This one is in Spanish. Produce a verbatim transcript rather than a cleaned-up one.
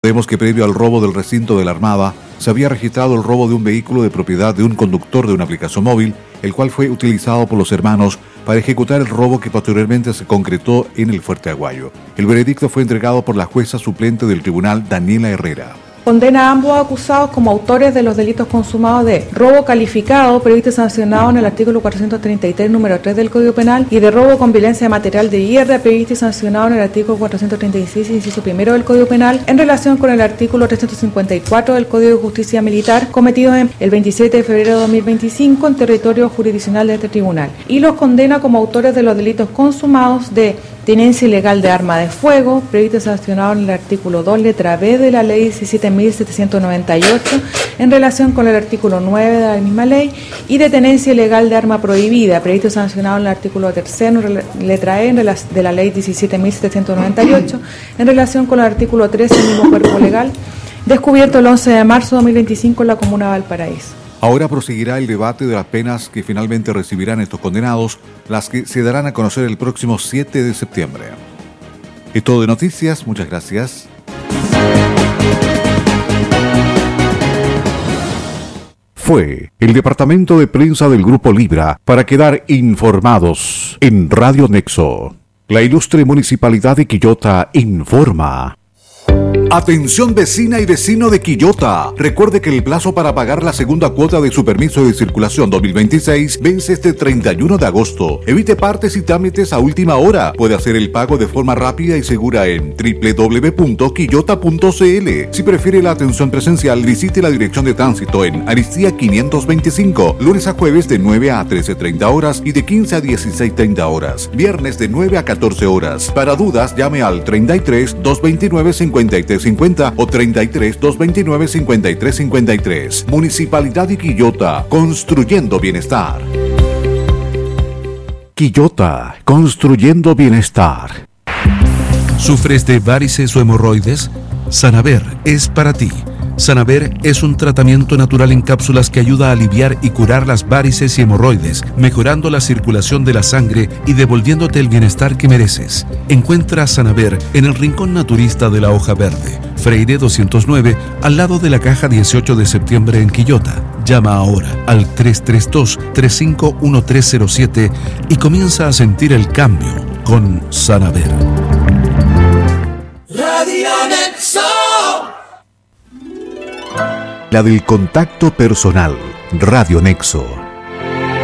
Vemos que previo al robo del recinto de la Armada, se había registrado el robo de un vehículo de propiedad de un conductor de una aplicación móvil, el cual fue utilizado por los hermanos para ejecutar el robo que posteriormente se concretó en el Fuerte Aguayo. El veredicto fue entregado por la jueza suplente del tribunal, Daniela Herrera. Condena a ambos acusados como autores de los delitos consumados de robo calificado, previsto y sancionado en el artículo cuatrocientos treinta y tres, número tres del Código Penal, y de robo con violencia de material de guerra, previsto y sancionado en el artículo cuatrocientos treinta y seis, inciso primero del Código Penal, en relación con el artículo trescientos cincuenta y cuatro del Código de Justicia Militar, cometidos en el veintisiete de febrero de dos mil veinticinco en territorio jurisdiccional de este tribunal, y los condena como autores de los delitos consumados de tenencia ilegal de arma de fuego, previsto y sancionado en el artículo dos, letra B de la ley diecisiete mil setecientos noventa y ocho, en relación con el artículo nueve de la misma ley, y de tenencia ilegal de arma prohibida, previsto y sancionado en el artículo tercero, letra E de la ley diecisiete mil setecientos noventa y ocho, en relación con el artículo trece del mismo cuerpo legal, descubierto el once de marzo de dos mil veinticinco en la comuna de Valparaíso. Ahora proseguirá el debate de las penas que finalmente recibirán estos condenados, las que se darán a conocer el próximo siete de septiembre. Es todo de noticias, muchas gracias. Fue el departamento de prensa del Grupo Libra para quedar informados en Radio Nexo. La ilustre Municipalidad de Quillota informa. Atención vecina y vecino de Quillota. Recuerde que el plazo para pagar la segunda cuota de su permiso de circulación dos mil veintiséis vence este treinta y uno de agosto. Evite partes y trámites a última hora. Puede hacer el pago de forma rápida y segura en doble u doble u doble u punto quillota punto c l. Si prefiere la atención presencial, visite la dirección de tránsito en Aristía quinientos veinticinco, lunes a jueves de nueve a trece treinta horas y de quince a dieciséis treinta horas, viernes de nueve a catorce horas. Para dudas, llame al treinta y tres, doscientos veintinueve, cincuenta y tres cincuenta o treinta y tres, doscientos veintinueve, cincuenta y tres cincuenta y tres. Municipalidad de Quillota, construyendo bienestar. Quillota, construyendo bienestar. ¿Sufres de varices o hemorroides? Sanaver es para ti. Sanaver es un tratamiento natural en cápsulas que ayuda a aliviar y curar las varices y hemorroides, mejorando la circulación de la sangre y devolviéndote el bienestar que mereces. Encuentra Sanaver en el Rincón Naturista de la Hoja Verde, Freire doscientos nueve, al lado de la Caja dieciocho de septiembre en Quillota. Llama ahora al tres tres dos, tres cinco uno tres cero siete y comienza a sentir el cambio con Sanaver. Radio Nexo. La del contacto personal, Radio Nexo.